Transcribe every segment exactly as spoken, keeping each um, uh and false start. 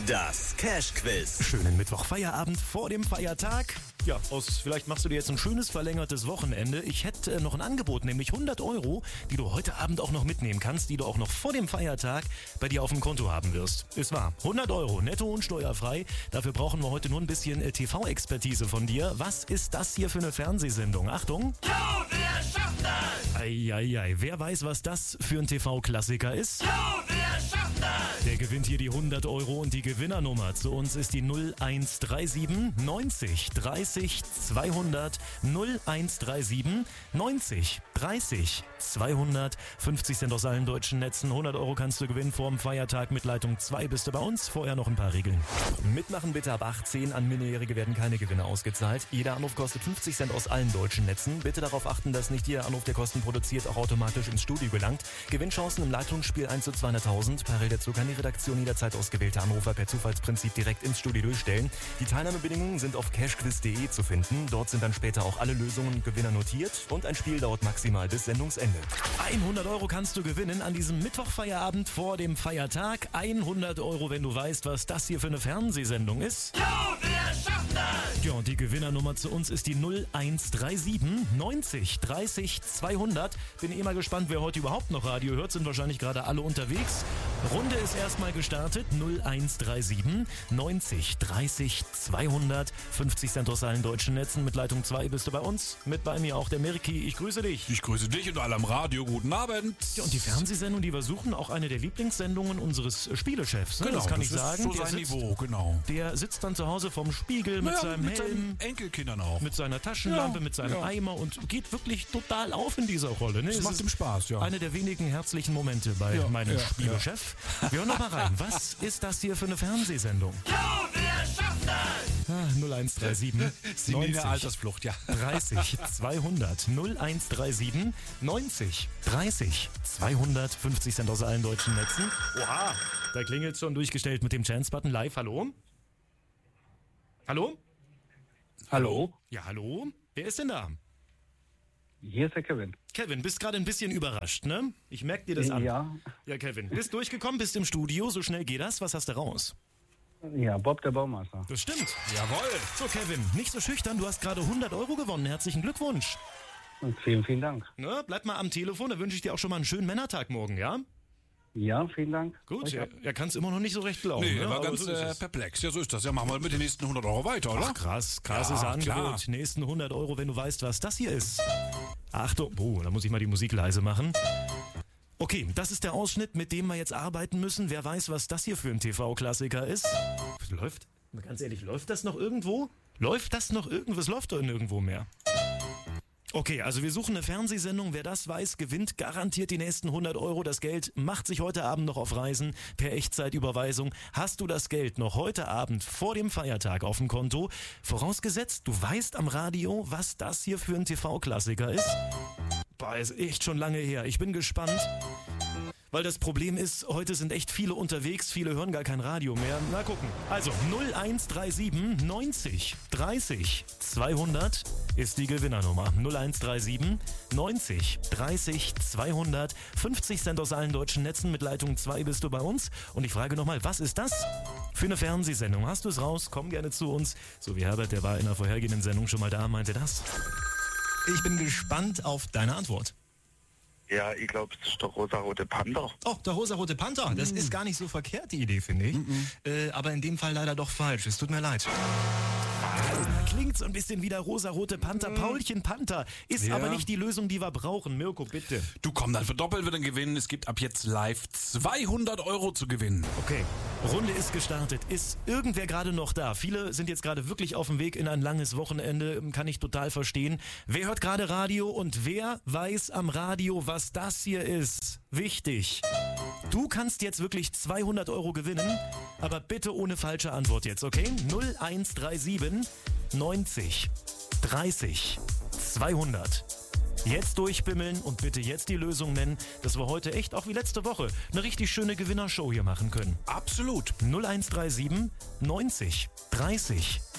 Das Cash-Quiz. Schönen Mittwoch, Feierabend vor dem Feiertag. Ja, aus, vielleicht machst du dir jetzt ein schönes verlängertes Wochenende. Ich hätte äh, noch ein Angebot, nämlich hundert Euro, die du heute Abend auch noch mitnehmen kannst, die du auch noch vor dem Feiertag bei dir auf dem Konto haben wirst. Ist wahr, hundert Euro, netto und steuerfrei. Dafür brauchen wir heute nur ein bisschen äh, T V-Expertise von dir. Was ist das hier für eine Fernsehsendung? Achtung! Jo, wir schaffen das! Eieiei, wer weiß, was das für ein T V-Klassiker ist? Jo, wir schaffen das! Der gewinnt hier die hundert Euro und die Gewinnernummer zu uns ist die null eins drei sieben neunzig dreißig zweihundert null eins drei sieben neunzig dreißig zweihundert. fünfzig Cent aus allen deutschen Netzen. hundert Euro kannst du gewinnen vor dem Feiertag. Mit Leitung zwei bist du bei uns. Vorher noch ein paar Regeln. Mitmachen bitte ab achtzehn. An Minderjährige werden keine Gewinne ausgezahlt. Jeder Anruf kostet fünfzig Cent aus allen deutschen Netzen. Bitte darauf achten, dass nicht jeder Anruf, der Kosten produziert, auch automatisch ins Studio gelangt. Gewinnchancen im Leitungsspiel eins zu zweihunderttausend. Parallel dazu kann die Redaktion jederzeit ausgewählte Anrufer per Zufallsprinzip direkt ins Studio durchstellen. Die Teilnahmebedingungen sind auf cashquiz punkt de zu finden. Dort sind dann später auch alle Lösungen und Gewinner notiert. Und ein Spiel dauert maximal bis Sendungsende. hundert Euro kannst du gewinnen an diesem Mittwochfeierabend vor dem Feiertag. hundert Euro, wenn du weißt, was das hier für eine Fernsehsendung ist. Jo, wir schaffen das! Ja, und die Gewinnernummer zu uns ist die null eins drei sieben neunzig dreißig zweihundert. Bin eh mal gespannt, wer heute überhaupt noch Radio hört. Sind wahrscheinlich gerade alle unterwegs. Runde ist erstmal gestartet. null eins drei sieben neunzig dreißig zweihundert. fünfzig Cent aus allen deutschen Netzen. Mit Leitung zwei bist du bei uns. Mit bei mir auch der Mirki. Ich grüße dich. Ich grüße dich und alle am Radio. Guten Abend. Ja, und die Fernsehsendung, die wir suchen, auch eine der Lieblingssendungen unseres Spielechefs. Ne? Genau, das kann das ich ist sagen. so Der sein sitzt, Niveau, genau. Der sitzt dann zu Hause vorm Spiegel mit Naja, seinem mit Helm, seinen Enkelkindern auch. mit seiner Taschenlampe, Ja, mit seinem ja. Eimer und geht wirklich total auf in dieser Rolle. Ne? Das Es macht ist ihm Spaß, ja. Eine der wenigen herzlichen Momente bei Ja, meinem ja, Spielechef. Wir hören noch mal rein. Was ist das hier für eine Fernsehsendung? Jo, wir schaffen das! Ah, null eins drei sieben Sie in der Altersflucht, ja. dreißig zweihundert null eins drei sieben neunzig dreißig zweihundert. fünfzig Cent aus allen deutschen Netzen. Oha, da klingelt schon durchgestellt mit dem Chance-Button live. Hallo? Hallo? Hallo, Ja, hallo? Wer ist denn da? hier ist der Kevin. Kevin, bist gerade ein bisschen überrascht, ne? Ich merke dir das an. Ja, Ja, Kevin. Bist durchgekommen, bist im Studio, so schnell geht das. Was hast du raus? ja, Bob der Baumeister. Das stimmt. Jawohl. So, Kevin, nicht so schüchtern, du hast gerade hundert Euro gewonnen. Herzlichen Glückwunsch. Und vielen, vielen Dank. Ne? Bleib mal am Telefon, da wünsche ich dir auch schon mal einen schönen Männertag morgen, ja? Ja, vielen Dank. Gut, Euch er, auch. er kann es immer noch nicht so recht glauben. Nee, ne? er war Aber ganz so ist äh, es. perplex. Ja, so ist das. Ja, machen wir mit den nächsten hundert Euro weiter, oder? Ach, krass, krasses Ja, Angebot. klar. Nächsten hundert Euro, wenn du weißt, was das hier ist. Achtung, oh, da muss ich mal die Musik leise machen. Okay, das ist der Ausschnitt, mit dem wir jetzt arbeiten müssen. Wer weiß, was das hier für ein T V-Klassiker ist? Läuft, ganz ehrlich, läuft das noch irgendwo? Läuft das noch irgendwo? Es läuft doch nirgendwo mehr. Okay, also wir suchen eine Fernsehsendung. Wer das weiß, gewinnt garantiert die nächsten hundert Euro. Das Geld macht sich heute Abend noch auf Reisen per Echtzeitüberweisung. Hast du das Geld noch heute Abend vor dem Feiertag auf dem Konto? Vorausgesetzt, du weißt am Radio, was das hier für ein T V-Klassiker ist? Boah, ist echt schon lange her. Ich bin gespannt. Weil das Problem ist, heute sind echt viele unterwegs, viele hören gar kein Radio mehr. Na gucken. Also null eins drei sieben neunzig dreißig zweihundert ist die Gewinnernummer. null eins drei sieben neunzig dreißig zweihundert. fünfzig Cent aus allen deutschen Netzen. Mit Leitung zwei bist du bei uns. Und ich frage nochmal, was ist das für eine Fernsehsendung? Hast du es raus? Komm gerne zu uns. So wie Herbert, der war in der vorhergehenden Sendung schon mal da, meinte das. Ich bin gespannt auf deine Antwort. Ja, ich glaube, es ist der rosa-rote Panther. Oh, der rosa-rote Panther. Das ist gar nicht so verkehrt, die Idee, finde ich. Äh, aber in dem Fall leider doch falsch. Es tut mir leid. Klingt so ein bisschen wie der rosa-rote Panther. Paulchen Panther. Ist Ja. aber nicht die Lösung, die wir brauchen. Mirko, bitte. Du komm, dann verdoppelt wir den Gewinn. Es gibt ab jetzt live zweihundert Euro zu gewinnen. Okay. Runde ist gestartet. Ist irgendwer gerade noch da? Viele sind jetzt gerade wirklich auf dem Weg in ein langes Wochenende. Kann ich total verstehen. Wer hört gerade Radio und wer weiß am Radio, was das hier ist? Wichtig. Du kannst jetzt wirklich zweihundert Euro gewinnen, aber bitte ohne falsche Antwort jetzt, okay? null eins drei sieben neunzig dreißig zweihundert. Jetzt durchbimmeln und bitte jetzt die Lösung nennen, dass wir heute echt auch wie letzte Woche eine richtig schöne Gewinnershow hier machen können. Absolut. null eins drei sieben neunzig dreißig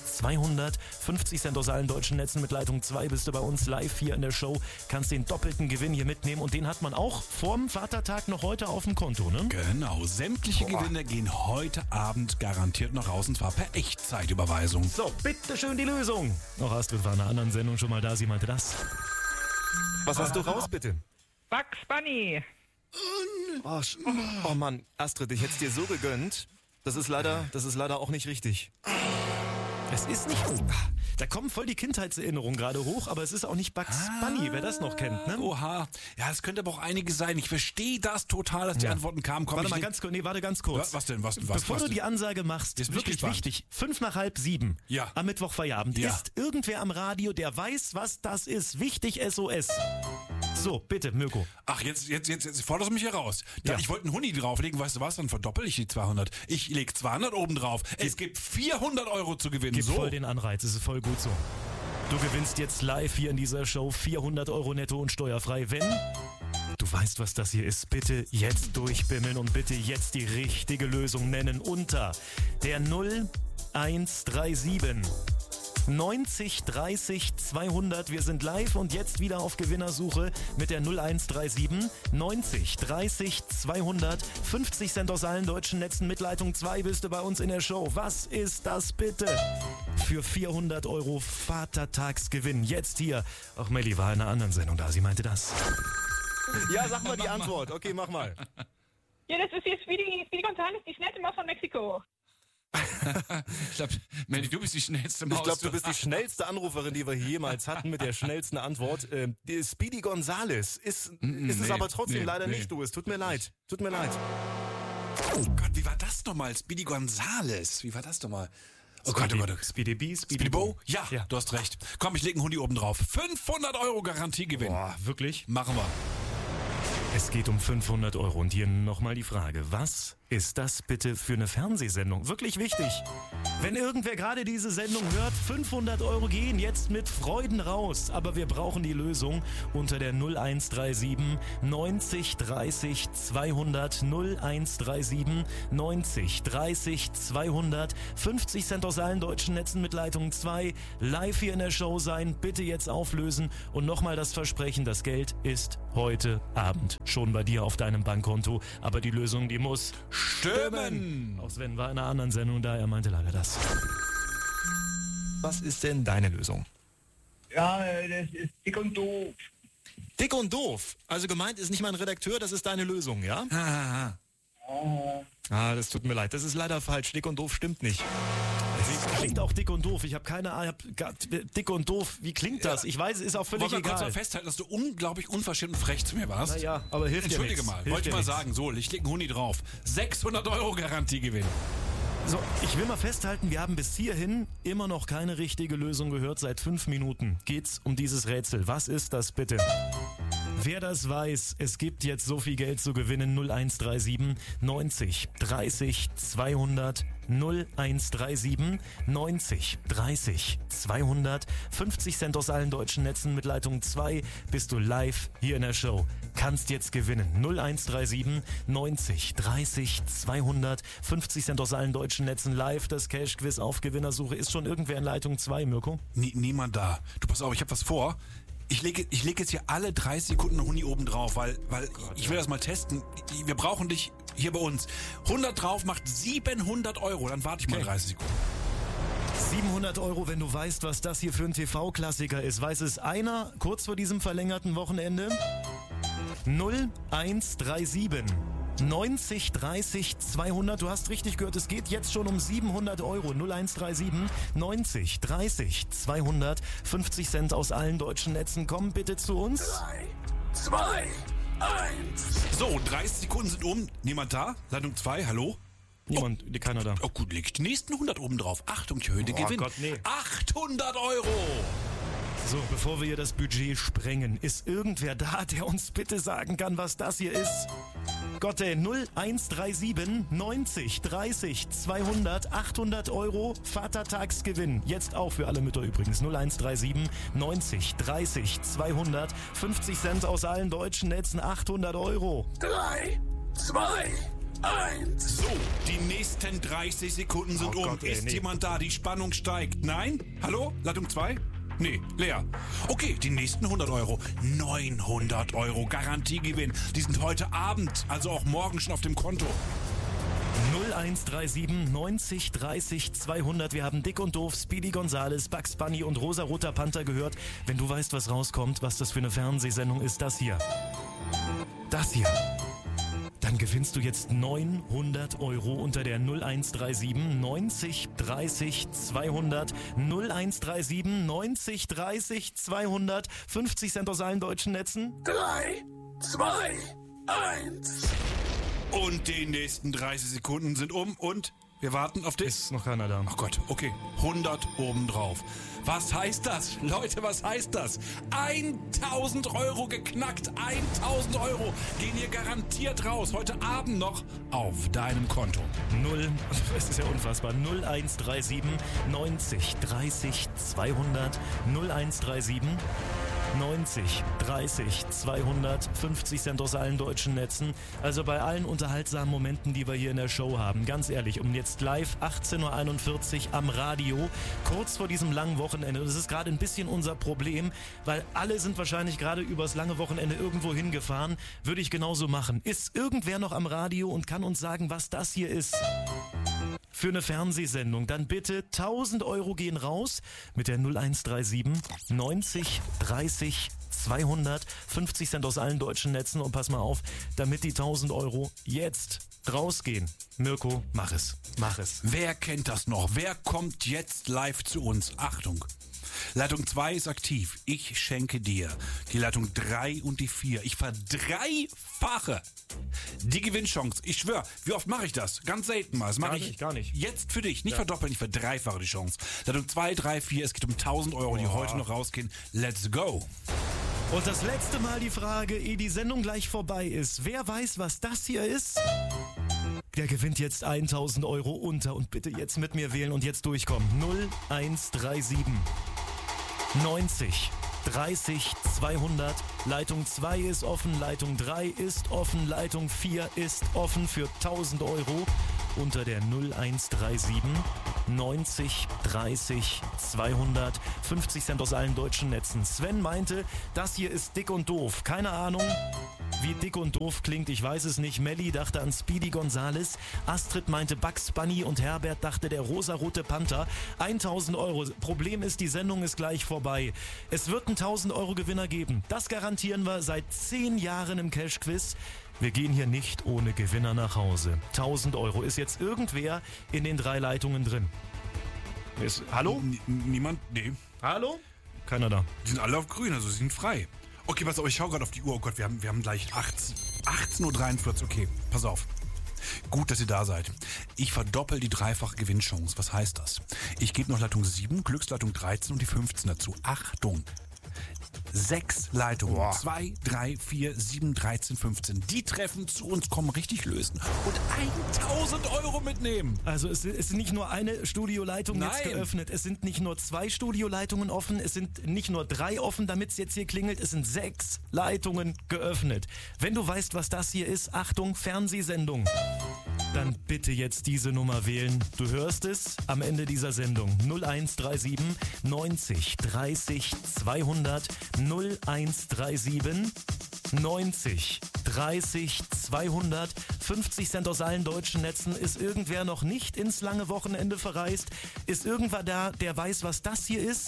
zweihundert, fünfzig Cent aus allen deutschen Netzen mit Leitung zwei bist du bei uns live hier in der Show, kannst den doppelten Gewinn hier mitnehmen und den hat man auch vorm Vatertag noch heute auf dem Konto, ne? Genau, sämtliche Boah. Gewinne gehen heute Abend garantiert noch raus und zwar per Echtzeitüberweisung. So, bitteschön die Lösung. Auch Astrid war in einer anderen Sendung schon mal da, sie meinte das. Was hast du raus, bitte? Bugs Bunny. Oh, sch- oh Mann, Astrid, ich hätte es dir so gegönnt. Das ist leider, das ist leider auch nicht richtig. Es ist nicht... Da kommen voll die Kindheitserinnerungen gerade hoch, aber es ist auch nicht Bugs Bunny, wer das noch kennt, ne? Oha, ja, es könnte aber auch einige sein. Ich verstehe das total, dass die Ja. Antworten kamen. Komm, Warte ich mal leg- ganz kurz, nee, warte ganz kurz. Was, was denn, was, was, Bevor was du denn? die Ansage machst, Jetzt bin ich wirklich gespannt. wichtig, fünf nach halb sieben Ja. am Mittwochfeierabend. Ja. Ist irgendwer am Radio, der weiß, was das ist? Wichtig S O S. So, bitte, Mirko. Ach, jetzt, jetzt, jetzt, jetzt forderst du mich hier raus. Da, Ja. Ich wollte einen Huni drauflegen, weißt du was, dann verdoppel ich die zweihundert. Ich leg zweihundert oben drauf. Es gibt vierhundert Euro zu gewinnen. Gib so. voll den Anreiz, es ist voll gut so. Du gewinnst jetzt live hier in dieser Show vierhundert Euro netto und steuerfrei, wenn du weißt, was das hier ist. Bitte jetzt durchbimmeln und bitte jetzt die richtige Lösung nennen unter der null eins drei sieben neunzig dreißig zweihundert. Wir sind live und jetzt wieder auf Gewinnersuche mit der null eins drei sieben neunzig dreißig zweihundert. fünfzig Cent aus allen deutschen Netzen mit Leitung zwei bist du bei uns in der Show. Was ist das bitte? Für vierhundert Euro Vatertagsgewinn. Jetzt hier. Auch Melli war in einer anderen Sendung da. Sie meinte das. Ja, sag mal die Antwort. Okay, mach mal. Ja, das ist hier Speedy, Speedy Gonzales, die schnellste Maus von Mexiko. Ich glaube, Mandy, du bist die schnellste Maus. Ich glaube, du bist die schnellste Anruferin, die wir jemals hatten mit der schnellsten Antwort. Ähm, die Speedy Gonzales ist, ist es nee, aber trotzdem nee, leider nee. nicht, du. Es tut mir leid. Tut mir leid. Oh Gott, wie war das nochmal? Speedy Gonzales. Wie war das nochmal? Oh Gott, oh Gott. Speedy B, Speedy, Speedy Bo? Bo. Ja, Ja. du hast recht. Komm, ich leg einen Huni oben drauf. fünfhundert Euro Garantiegewinn. Boah, wirklich? Machen wir. Es geht um fünfhundert Euro und hier nochmal die Frage, was ist das bitte für eine Fernsehsendung? Wirklich wichtig. Wenn irgendwer gerade diese Sendung hört, fünfhundert Euro gehen jetzt mit Freuden raus. Aber wir brauchen die Lösung unter der null eins drei sieben neunzig dreißig zweihundert. null eins drei sieben neunzig dreißig zweihundert. fünfzig Cent aus allen deutschen Netzen mit Leitung zwei. Live hier in der Show sein. Bitte jetzt auflösen. Und nochmal das Versprechen, das Geld ist heute Abend schon bei dir auf deinem Bankkonto. Aber die Lösung, die muss Stimmen. auch Sven war in einer anderen Sendung da, er meinte leider das. Was ist denn deine Lösung? Ja, das ist dick und doof. Dick und doof. Also gemeint ist nicht mein Redakteur, das ist deine Lösung, ja? Ah, Ah, das tut mir leid. Das ist leider falsch. Dick und doof stimmt nicht. Es klingt auch dick und doof. Ich habe keine Ahnung. Dick und doof, wie klingt das? Ich weiß, es ist auch völlig wollen wir kurz mal egal. festhalten, dass du unglaublich unverschämt und frech zu mir warst? Naja, aber hilft dir Entschuldige nichts. mal, Hilft wollte dir ich mal nichts. sagen. So, ich leg einen Huni drauf. sechshundert Euro Garantiegewinn. So, ich will mal festhalten, wir haben bis hierhin immer noch keine richtige Lösung gehört. Seit fünf Minuten geht's um dieses Rätsel. Was ist das bitte? Wer das weiß, es gibt jetzt so viel Geld zu gewinnen. null eins drei sieben neunzig dreißig zweihundert. null eins drei sieben neunzig dreißig zweihundert. fünfzig Cent aus allen deutschen Netzen mit Leitung zwei. Bist du live hier in der Show. Kannst jetzt gewinnen. null eins drei sieben neunzig dreißig zweihundert. fünfzig Cent aus allen deutschen Netzen live. Das Cash-Quiz auf Gewinnersuche. Ist schon irgendwer in Leitung zwei, Mirko? Nie, niemand da. Du, pass auf, ich habe was vor. Ich lege ich leg jetzt hier alle dreißig Sekunden Huni oben drauf, weil, weil ich will das mal testen. Wir brauchen dich hier bei uns. hundert drauf macht siebenhundert Euro. Dann warte ich mal Okay. dreißig Sekunden. siebenhundert Euro, wenn du weißt, was das hier für ein T V-Klassiker ist. Weiß es einer kurz vor diesem verlängerten Wochenende? null eins drei sieben neunzig dreißig zweihundert. Du hast richtig gehört, es geht jetzt schon um siebenhundert Euro. null eins drei sieben neunzig dreißig zweihundert. fünfzig Cent aus allen deutschen Netzen. Komm bitte zu uns. drei, zwei, eins. So, dreißig Sekunden sind um. Niemand da? Leitung zwei, hallo? Niemand, keiner da. Oh gut, leg ich die nächsten hundert oben drauf. Achtung, ich erhöhe den Oh Gewinn. Gott, nee. achthundert Euro. So, bevor wir hier das Budget sprengen, ist irgendwer da, der uns bitte sagen kann, was das hier ist? Gott, ey, null eins drei sieben neunzig dreißig zweihundert, achthundert Euro Vatertagsgewinn. Jetzt auch für alle Mütter übrigens. null eins drei sieben neunzig dreißig zweihundert, fünfzig Cent aus allen deutschen Netzen, achthundert Euro. drei, zwei, eins. So, die nächsten nächsten dreißig Sekunden sind Oh um. Gott, ey, Ist nee. jemand da? Die Spannung steigt. Nein? Hallo? Leitung zwei? Nee, leer. Okay, die nächsten hundert Euro. neunhundert Euro Garantiegewinn. Die sind heute Abend, also auch morgen schon auf dem Konto. null eins drei sieben neunzig dreißig zweihundert. Wir haben Dick und Doof, Speedy Gonzales, Bugs Bunny und Rosa-Roter Panther gehört. Wenn du weißt, was rauskommt, was das für eine Fernsehsendung ist, das hier. Das hier. Dann gewinnst du jetzt neunhundert Euro unter der null eins drei sieben neunzig dreißig zweihundert. null eins drei sieben neunzig dreißig zweihundert. fünfzig Cent aus allen deutschen Netzen. drei, zwei, eins. Und die nächsten dreißig Sekunden sind um und wir warten auf dich. Ist noch keiner da. Ach Gott, okay. hundert obendrauf. Was heißt das? Leute, was heißt das? tausend Euro geknackt. tausend Euro gehen hier garantiert raus. Heute Abend noch auf deinem Konto. null, es ist ja unfassbar, null eins drei sieben neunzig dreißig zweihundert. null eins drei sieben neunzig dreißig zweihundert. fünfzig Cent aus allen deutschen Netzen. Also bei allen unterhaltsamen Momenten, die wir hier in der Show haben. Ganz ehrlich, um jetzt live achtzehn Uhr einundvierzig am Radio, kurz vor diesem langen Wochenende. Das ist gerade ein bisschen unser Problem, weil alle sind wahrscheinlich gerade übers lange Wochenende irgendwo hingefahren. Würde ich genauso machen. Ist irgendwer noch am Radio und kann uns sagen, was das hier ist? Für eine Fernsehsendung, dann bitte tausend Euro gehen raus mit der null eins drei sieben neunzig dreißig zweihundert. fünfzig Cent aus allen deutschen Netzen und pass mal auf, damit die tausend Euro jetzt rausgehen. Mirko, mach es, mach es. Wer kennt das noch? Wer kommt jetzt live zu uns? Achtung. Leitung zwei ist aktiv. Ich schenke dir die Leitung drei und die vier. Ich verdreifache die Gewinnchance. Ich schwöre, wie oft mache ich das? Ganz selten mal. Das mache Gar ich nicht, gar nicht. Jetzt für dich. Nicht Ja. verdoppeln, ich verdreifache die Chance. Leitung zwei, drei, vier. Es geht um tausend Euro, die Boah. heute noch rausgehen. Let's go. Und das letzte Mal die Frage, ehe die Sendung gleich vorbei ist. Wer weiß, was das hier ist? Der gewinnt jetzt tausend Euro unter und bitte jetzt mit mir wählen und jetzt durchkommen. null eins drei sieben neunzig dreißig zweihundert. Leitung zwei ist offen, Leitung drei ist offen, Leitung vier ist offen für tausend Euro unter der null eins drei sieben neunzig dreißig zweihundert. fünfzig Cent aus allen deutschen Netzen. Sven meinte, das hier ist Dick und Doof. Keine Ahnung, wie Dick und Doof klingt, ich weiß es nicht. Melli dachte an Speedy Gonzales. Astrid meinte Bugs Bunny und Herbert dachte der rosa-rote Panther. tausend Euro. Problem ist, die Sendung ist gleich vorbei. Es wird einen tausend Euro Gewinner geben. Das garantieren wir seit zehn Jahren im Cash-Quiz. Wir gehen hier nicht ohne Gewinner nach Hause. tausend Euro. Ist jetzt irgendwer in den drei Leitungen drin? Ist, hallo? N niemand? Nee. Hallo? Keiner da. Die sind alle auf grün, also sie sind frei. Okay, pass auf, ich schau gerade auf die Uhr. Oh Gott, wir haben, wir haben gleich achtzehn Uhr dreiundvierzig. Okay, pass auf. Gut, dass ihr da seid. Ich verdoppel die dreifache Gewinnchance. Was heißt das? Ich gebe noch Leitung sieben, Glücksleitung dreizehn und die fünfzehn dazu. Achtung! Sechs Leitungen. Boah. zwei, drei, vier, sieben, dreizehn, fünfzehn. Die treffen zu uns, kommen richtig lösen und tausend Euro mitnehmen. Also es, es ist nicht nur eine Studioleitung jetzt Nein. geöffnet, es sind nicht nur zwei Studioleitungen offen, es sind nicht nur drei offen, damit es jetzt hier klingelt, es sind sechs Leitungen geöffnet. Wenn du weißt, was das hier ist, Achtung, Fernsehsendung, dann bitte jetzt diese Nummer wählen. Du hörst es am Ende dieser Sendung. null eins drei sieben neunzig dreißig zweihundert. null eins drei sieben neunzig dreißig zweihundert. fünfzig Cent aus allen deutschen Netzen. Ist irgendwer noch nicht ins lange Wochenende verreist? Ist irgendwer da, der weiß, was das hier ist?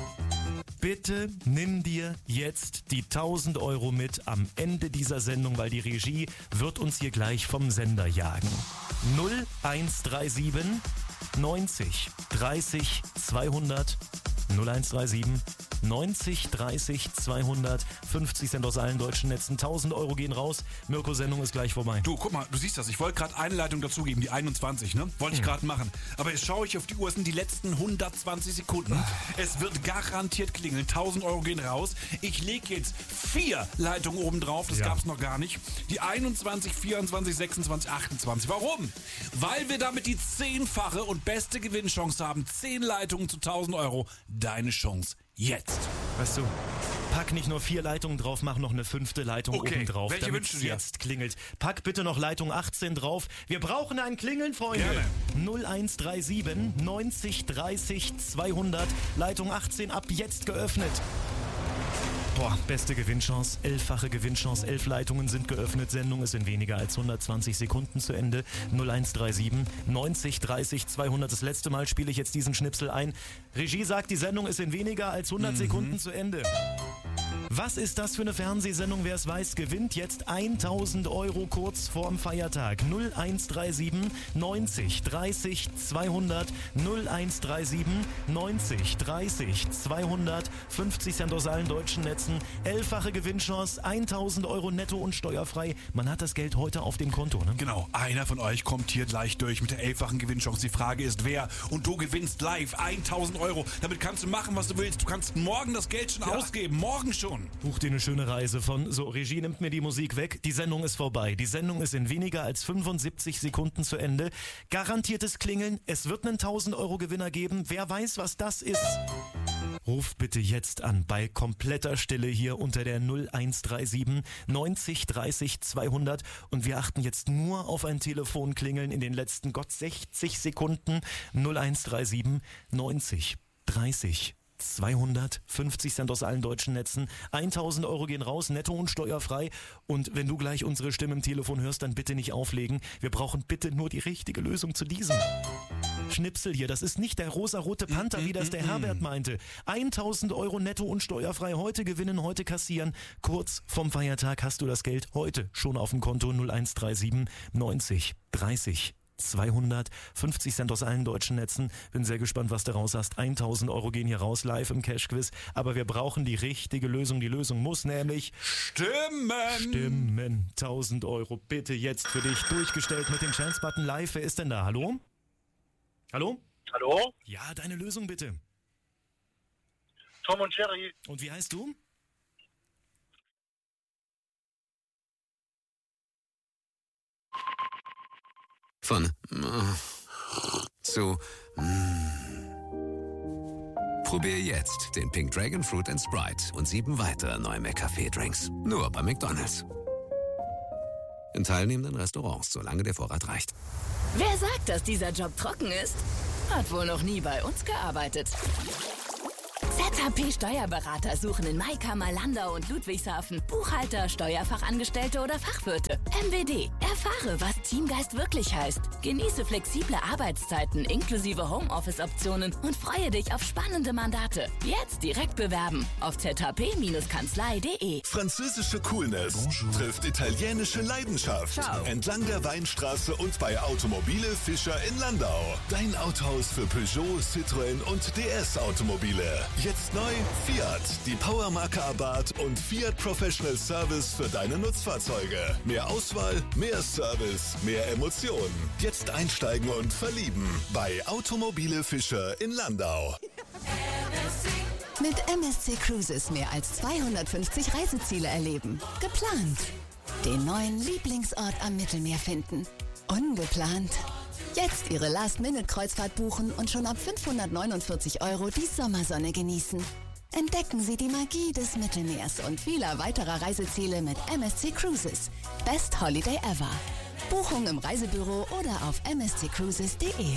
Bitte nimm dir jetzt die tausend Euro mit am Ende dieser Sendung, weil die Regie wird uns hier gleich vom Sender jagen. null eins drei sieben neunzig dreißig zweihundert. null eins drei sieben neunzig dreißig zweihundert. fünfzig Cent aus allen deutschen Netzen. tausend Euro gehen raus. Mirko, Sendung ist gleich vorbei. Du, guck mal, du siehst das. Ich wollte gerade eine Leitung dazugeben, die einundzwanzig, ne? Wollte ich gerade machen. Aber jetzt schaue ich auf die Uhr, es sind die letzten hundertzwanzig Sekunden. Es wird garantiert klingeln. tausend Euro gehen raus. Ich lege jetzt vier Leitungen oben drauf. Das Ja. gab's noch gar nicht. Die einundzwanzig, vierundzwanzig, sechsundzwanzig, achtundzwanzig. Warum? Weil wir damit die zehnfache und beste Gewinnchance haben. zehn Leitungen zu tausend Euro. deine Chance jetzt. Weißt du, pack nicht nur vier Leitungen drauf, mach noch eine fünfte Leitung Okay, oben drauf, welche damit wünschst du es dir? jetzt klingelt. Pack bitte noch Leitung achtzehn drauf. Wir brauchen ein Klingeln, Freunde. Gerne. null eins drei sieben neunzig dreißig zweihundert. Leitung achtzehn ab jetzt geöffnet. Boah, beste Gewinnchance, elffache Gewinnchance, elf Leitungen sind geöffnet, Sendung ist in weniger als hundertzwanzig Sekunden zu Ende. null eins drei sieben neunzig dreißig zweihundert. Das letzte Mal spiele ich jetzt diesen Schnipsel ein. Regie sagt, die Sendung ist in weniger als hundert Sekunden zu Ende. Was ist das für eine Fernsehsendung? Wer es weiß, gewinnt jetzt tausend Euro kurz vorm Feiertag. null eins drei sieben neunzig dreißig zweihundert. null eins drei sieben neunzig dreißig zweihundert. fünfzig Cent aus allen deutschen Netzen. Elffache Gewinnchance. tausend Euro netto und steuerfrei. Man hat das Geld heute auf dem Konto, ne? Genau, einer von euch kommt hier gleich durch mit der elffachen Gewinnchance. Die Frage ist, wer? Und du gewinnst live tausend Euro. Damit kannst du machen, was du willst. Du kannst morgen das Geld schon ausgeben. Morgen schon. Buch dir eine schöne Reise von, so, Regie nimmt mir die Musik weg, die Sendung ist vorbei. Die Sendung ist in weniger als fünfundsiebzig Sekunden zu Ende. Garantiertes Klingeln, es wird einen tausend Euro Gewinner geben. Wer weiß, was das ist? Ruft bitte jetzt an bei kompletter Stille hier unter der null eins drei sieben neunzig dreißig zweihundert und wir achten jetzt nur auf ein Telefonklingeln in den letzten Gott sechzig Sekunden. null eins drei sieben neunzig dreißig zweihundert, fünfzig Cent aus allen deutschen Netzen, tausend Euro gehen raus, netto und steuerfrei. Und wenn du gleich unsere Stimme im Telefon hörst, dann bitte nicht auflegen. Wir brauchen bitte nur die richtige Lösung zu diesem Schnipsel hier. Das ist nicht der rosarote Panther, wie das der Herbert meinte. tausend Euro netto und steuerfrei. Heute gewinnen, heute kassieren. Kurz vom Feiertag hast du das Geld heute schon auf dem Konto. null eins drei sieben neunzig dreißig zweihundert, fünfzig Cent aus allen deutschen Netzen. Bin sehr gespannt, was du raus hast. tausend Euro gehen hier raus, live im Cash-Quiz. Aber wir brauchen die richtige Lösung. Die Lösung muss nämlich Stimmen. stimmen. tausend Euro bitte jetzt für dich durchgestellt mit dem Chance-Button live. Wer ist denn da? Hallo? Hallo? Hallo? Ja, deine Lösung bitte. Tom und Jerry. Und wie heißt du? Von mm, zu mm. Probier jetzt den Pink Dragon Fruit and Sprite und sieben weitere neue McCafé-Drinks. Nur bei McDonald's. In teilnehmenden Restaurants, solange der Vorrat reicht. Wer sagt, dass dieser Job trocken ist, hat wohl noch nie bei uns gearbeitet. Z H P Steuerberater suchen in Maikammer, Landau und Ludwigshafen Buchhalter, Steuerfachangestellte oder Fachwirte. M W D. Erfahre, was Teamgeist wirklich heißt. Genieße flexible Arbeitszeiten inklusive Homeoffice-Optionen und freue dich auf spannende Mandate. Jetzt direkt bewerben auf z h p kanzlei punkt de. Französische Coolness Bonjour. Trifft italienische Leidenschaft. Ciao. Entlang der Weinstraße und bei Automobile Fischer in Landau. Dein Autohaus für Peugeot, Citroën und D S-Automobile. Jetzt neu Fiat, die Powermarke Abarth und Fiat Professional Service für deine Nutzfahrzeuge. Mehr Auswahl, mehr Service, mehr Emotionen. Jetzt einsteigen und verlieben bei Automobile Fischer in Landau. Mit M S C Cruises mehr als zweihundertfünfzig Reiseziele erleben. Geplant. Den neuen Lieblingsort am Mittelmeer finden. Ungeplant. Jetzt Ihre Last-Minute-Kreuzfahrt buchen und schon ab fünfhundertneunundvierzig Euro die Sommersonne genießen. Entdecken Sie die Magie des Mittelmeers und vieler weiterer Reiseziele mit M S C Cruises. Best Holiday ever. Buchung im Reisebüro oder auf m s c cruises punkt de.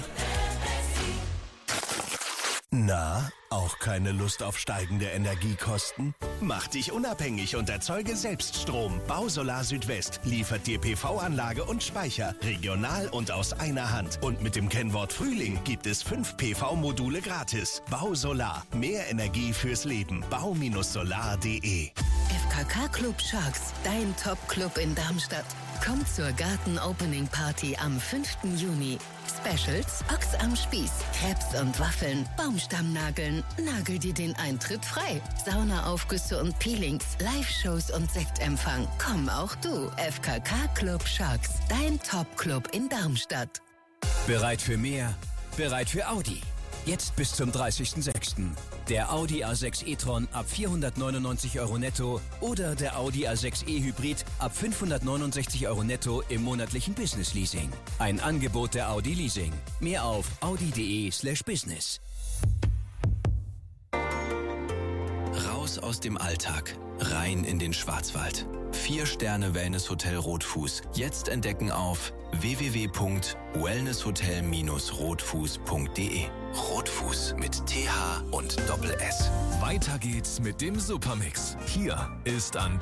Na, auch keine Lust auf steigende Energiekosten? Mach dich unabhängig und erzeuge selbst Strom. Bausolar Südwest liefert dir P V-Anlage und Speicher, regional und aus einer Hand. Und mit dem Kennwort Frühling gibt es fünf P V-Module gratis. Bausolar, mehr Energie fürs Leben. bau solar punkt de. F K K Club Sharks, dein Top-Club in Darmstadt. Kommt zur Garten-Opening-Party am fünften Juni. Specials, Ochs am Spieß, Crepes und Waffeln, Baumstammnageln, nagel dir den Eintritt frei. Saunaaufgüsse und Peelings, Live-Shows und Sektempfang. Komm auch du, F K K Club Sharks, dein Top-Club in Darmstadt. Bereit für mehr? Bereit für Audi. Jetzt bis zum dreißigsten sechsten Der Audi A sechs e-tron ab vierhundertneunundneunzig Euro netto oder der Audi A sechs e Hybrid ab fünfhundertneunundsechzig Euro netto im monatlichen Business Leasing. Ein Angebot der Audi Leasing. Mehr auf audi punkt de slash business. Raus aus dem Alltag, rein in den Schwarzwald. Vier Sterne Wellnesshotel Rotfuß. Jetzt entdecken auf w w w punkt wellnesshotel Bindestrich rotfuß punkt d e. Rotfuß mit T H und Doppel S. Weiter geht's mit dem Supermix. Hier ist Antenne